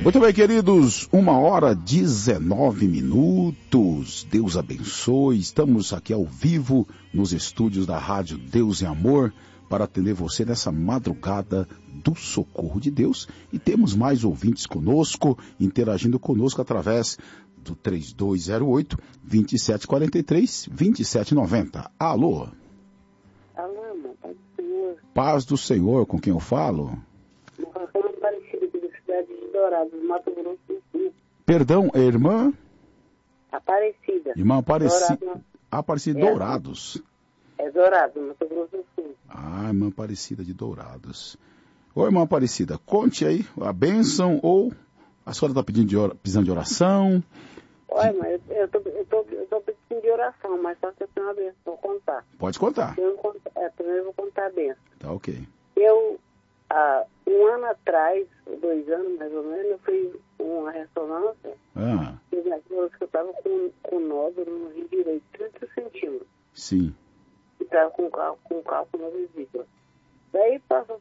Muito bem, queridos, 1h19. Deus abençoe. Estamos aqui ao vivo nos estúdios da Rádio Deus e Amor para atender você nessa madrugada do socorro de Deus. E temos mais ouvintes conosco, interagindo conosco através do 3208-2743, 2790. Alô? Alô, irmão, paz do Senhor. Paz do Senhor, com quem eu falo? Aparecida aqui da cidade de Dourados, Mato Grosso do Sul. Perdão, irmã? Aparecida. Irmã Aparecida. Dourado. Aparecida de Dourados. É Dourados, Mato Grosso do Sul. Ah, irmã Aparecida de Dourados. Ô, irmã Aparecida, conte aí a bênção ou a senhora está precisando de oração? Olha, mas eu tô pedindo de oração, mas só que eu tenho uma bênção, vou contar. Pode contar. Primeiro eu vou contar a bênção. Tá ok. Eu, há um ano atrás, 2 anos mais ou menos, eu fiz uma ressonância. E minha que eu estava com nódulo no rim direito, 30 centímetros. Sim. E estava com cálculo na vesícula. Daí passou.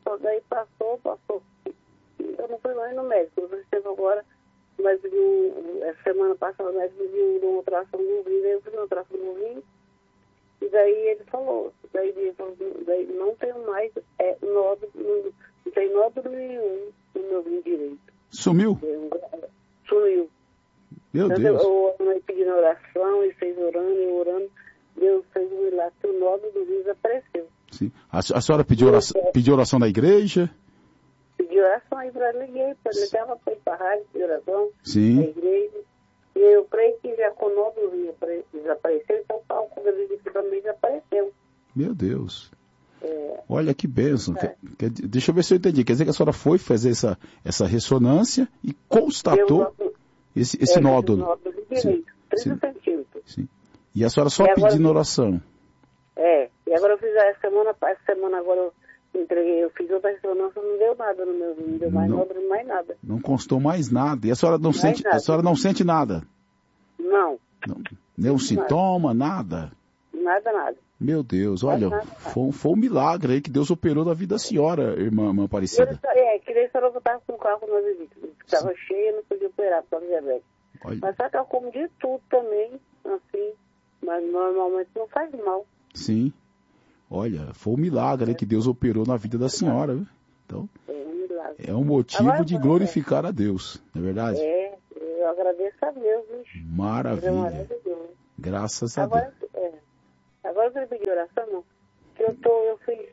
Eu não fui mais no médico, eu recebo agora, mas essa semana passada o médico me viu uma ultrassom no rim, daí eu fiz uma ultrassom no rim, e daí ele falou, daí não tenho mais nódulo, não tem nódulo nenhum no meu rim direito. Sumiu? Sumiu. Meu então, Deus. Eu pedi oração, e fez orando, Deus fez um milagre, que o nódulo do rim desapareceu. Sim. A senhora pediu oração da igreja? Pedi oração aí liguei para a rádio, pedi oração Sim. da igreja. E eu creio que já com o nódulo do rim desapareceu, então o cálculo da vesícula também desapareceu. Meu Deus. Olha que bênção. Deixa eu ver se eu entendi. Quer dizer que a senhora foi fazer essa ressonância e constatou esse nódulo. Nódulo direito, 30 centímetros. Sim. E a senhora só pedindo oração. E agora eu fiz essa semana agora eu entreguei, eu fiz outra ressonância, não deu nada no meu, não deu mais nódulo, mais nada. Não constou mais nada. E a senhora não sente nada? A senhora não sente nada? Não. Nenhum sintoma, nada? Nada. Meu Deus, olha, foi um milagre aí que Deus operou na vida da senhora, irmã Aparecida. Que daí a senhora estava com o carro na vesícula, estava cheia, não podia operar por causa do diabetes. Mas só que eu como de tudo também, assim, mas normalmente não faz mal. Sim. Olha, foi um milagre que Deus operou na vida da senhora, viu? Então, é um motivo de glorificar a Deus, não é verdade? Eu agradeço a Deus, bicho. Maravilha. Graças a Deus. Agora eu queria pedir oração, que eu fiz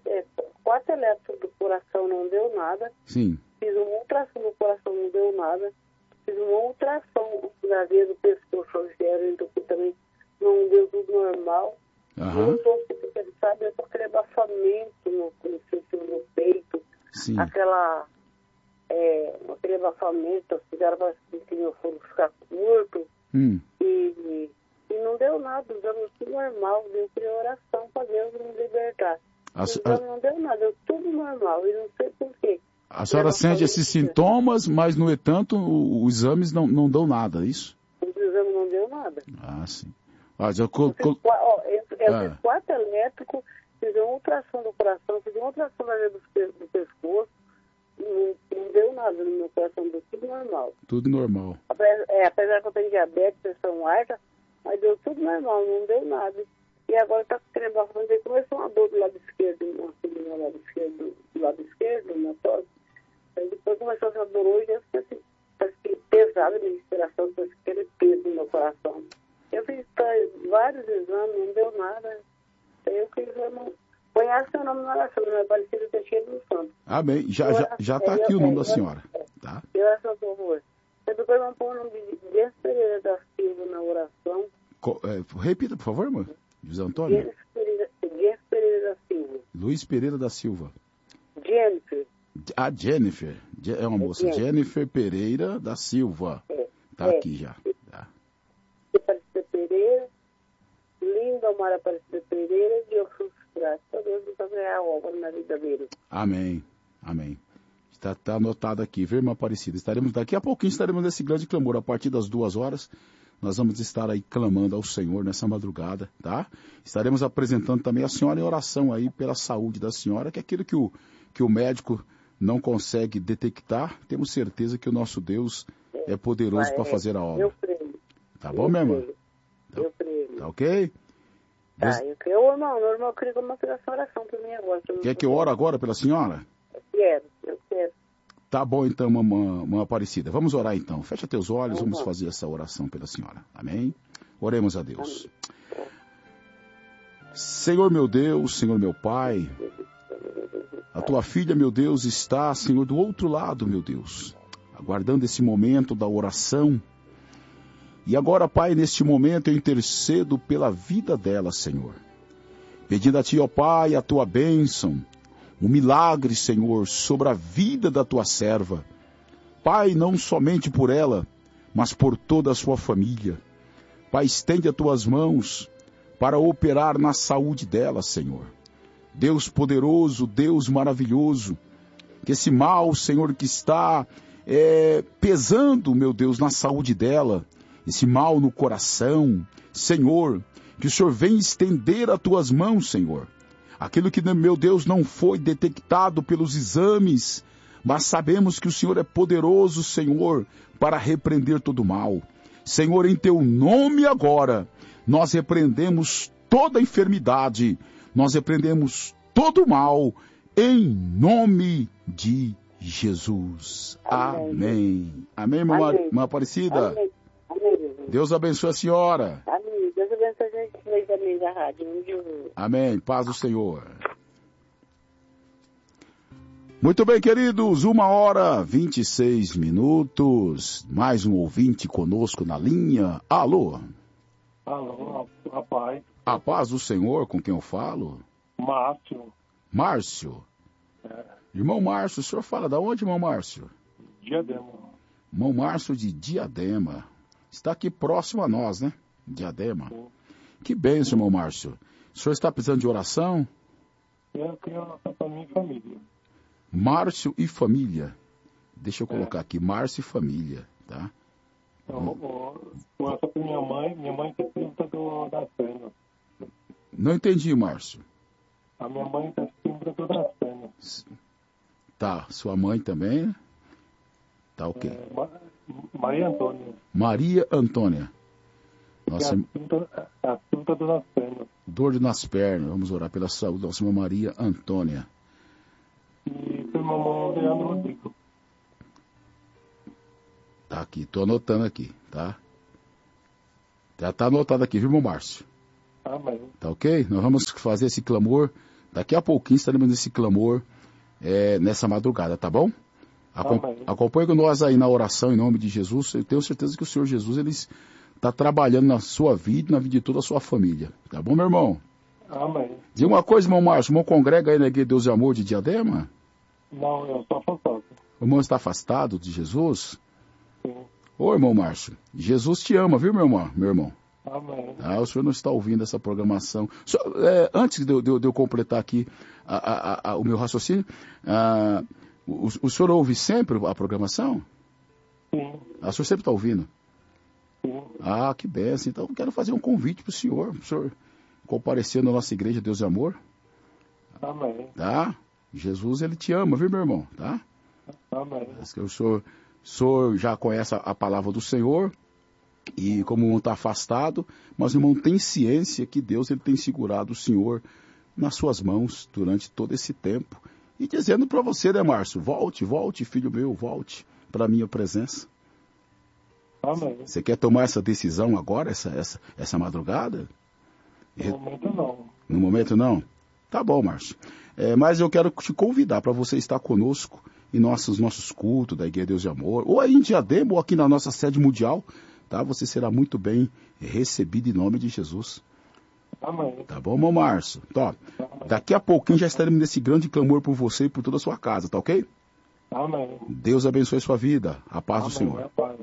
4 eletros do coração, não deu nada. Sim. Fiz uma ultrassom do coração, não deu nada. Fiz uma ultrassom na veia do pescoço, que também não deu tudo normal. Eu estou sabe, eu tô com aquele abafamento no peito. Sim. Aquele abafamento, fizeram para que meu fogo ficar curto. E não deu nada, deu tudo normal, deu oração para Deus me libertar. Não deu nada, deu tudo normal, e não sei por quê. A senhora sente esses sintomas, mas, no entanto, os exames não dão nada, é isso? Os exames não deu nada. Sim. Eu fiz 4 elétricos, fiz uma ultrassom do coração, fiz uma ultrassom do pescoço, não deu nada no meu coração, deu tudo normal. Tudo normal. Apesar que eu tenho diabetes, pressão alta, mas deu tudo normal, não deu nada. E agora está com aquele abafamento, aí começou uma dor do lado esquerdo, do lado esquerdo, na tosse. Aí depois começou essa dor hoje, eu fiquei assim, parece que pesada minha respiração, parece que aquele peso no meu coração. Eu fiz vários exames, não deu nada. Aí eu quis, conhece o nome da oração, não é parecido ter cheio do santo. Amém. Já está aqui o nome da senhora. Tá? E oração, por favor. Você depois vai pôr o nome de José Pereira da Silva na oração. Repita, por favor, irmã. José Antônio? José Pereira da Silva. Luiz Pereira da Silva. Jennifer. Jennifer. É uma moça. Jennifer Pereira da Silva. Tá aqui já. Tá. Aparecida Pereira. Linda Omar Aparecida Pereira. E eu fui frustrado. Só Deus não ganhar a obra na vida dele. Amém. Está anotado aqui, viu, irmã Aparecida? Daqui a pouquinho estaremos nesse grande clamor. A partir das 2h, nós vamos estar aí clamando ao Senhor nessa madrugada, tá? Estaremos apresentando também a senhora em oração aí pela saúde da senhora, que é aquilo que o médico não consegue detectar, temos certeza que o nosso Deus é poderoso para fazer a obra. Eu creio. Tá bom, minha irmã? Eu creio. Tá ok? Tá, eu creio. Irmão, eu queria que eu fizesse oração para mim agora. Quer que eu ore agora pela senhora? Eu quero. Tá bom então, mamãe Aparecida. Vamos orar então. Fecha teus olhos, vamos fazer essa oração pela senhora. Amém? Oremos a Deus. Amém. Senhor meu Deus, Senhor meu Pai, a tua filha, meu Deus, está, Senhor, do outro lado, meu Deus, aguardando esse momento da oração. E agora, Pai, neste momento eu intercedo pela vida dela, Senhor. Pedindo a Ti, ó Pai, a Tua bênção, um milagre, Senhor, sobre a vida da Tua serva. Pai, não somente por ela, mas por toda a sua família. Pai, estende as Tuas mãos para operar na saúde dela, Senhor. Deus poderoso, Deus maravilhoso, que esse mal, Senhor, que está pesando, meu Deus, na saúde dela, esse mal no coração, Senhor, que o Senhor venha estender as Tuas mãos, Senhor. Aquilo que, meu Deus, não foi detectado pelos exames, mas sabemos que o Senhor é poderoso, Senhor, para repreender todo o mal. Senhor, em Teu nome agora, nós repreendemos toda enfermidade, nós repreendemos todo o mal, em nome de Jesus. Amém. Amém, irmã Aparecida? Amém. Deus abençoe a senhora. Amém. Deus abençoe a gente também da rádio. Amém. Paz do Senhor. Muito bem, queridos, 1h26. Mais um ouvinte conosco na linha. Alô? Alô, a paz. A paz do Senhor, com quem eu falo? Márcio. Márcio? Irmão Márcio, o senhor fala da onde, irmão Márcio? Diadema. Irmão Márcio de Diadema. Está aqui próximo a nós, né? Diadema. Sim. Que bênção, irmão Márcio. O senhor está precisando de oração? Eu queria oração para minha família. Márcio e família. Deixa eu colocar aqui, Márcio e família, tá? Oração para minha mãe tem síndrome das pernas. Não entendi, Márcio. A minha mãe tem síndrome das pernas. Tá, sua mãe também? Tá ok. Maria Antônia. Maria Antônia. Nossa, a síndrome das pernas. dor nas pernas, vamos orar pela saúde da nossa irmã Maria Antônia. E seu irmão Leandro Rodrigo. Tá aqui, tô anotando aqui, tá? Já tá anotado aqui, viu, irmão Márcio? Amém. Tá ok? Nós vamos fazer esse clamor, daqui a pouquinho estaremos nesse clamor nessa madrugada, tá bom? Acompanhe com nós aí na oração em nome de Jesus. Eu tenho certeza que o Senhor Jesus, Ele está trabalhando na sua vida e na vida de toda a sua família. Tá bom, meu irmão? Amém. Diga uma coisa, irmão Márcio, o irmão congrega aí na Igreja Deus e Amor de Diadema? Não, eu estou afastado. O irmão está afastado de Jesus? Sim. Ô, irmão Márcio, Jesus te ama, viu, meu irmão? Amém. O senhor não está ouvindo essa programação. Antes de eu completar aqui o meu raciocínio, o senhor ouve sempre a programação? Sim. O senhor sempre está ouvindo? Sim. Que benção. Então, eu quero fazer um convite para o senhor comparecer na nossa Igreja Deus e Amor. Amém. Tá? Jesus, Ele te ama, viu, meu irmão? Tá? Amém. O senhor já conhece a palavra do Senhor, e como o irmão está afastado, mas o irmão tem ciência que Deus Ele tem segurado o Senhor nas suas mãos durante todo esse tempo. E dizendo para você, né, Márcio? Volte, filho meu, volte para a minha presença. Amém. Você quer tomar essa decisão agora, essa madrugada? No momento não. No momento não? Tá bom, Márcio. Mas eu quero te convidar para você estar conosco em nossos cultos da Igreja Deus de Amor, ou aí em Diadema, ou aqui na nossa sede mundial, tá? Você será muito bem recebido em nome de Jesus. Amém. Tá bom, irmão Márcio? Tá. Daqui a pouquinho já estaremos nesse grande clamor por você e por toda a sua casa, tá ok? Amém. Deus abençoe sua vida. A paz do Senhor. A paz.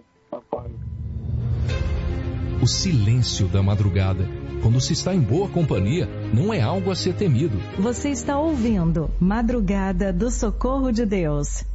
O silêncio da madrugada, quando se está em boa companhia, não é algo a ser temido. Você está ouvindo Madrugada do Socorro de Deus.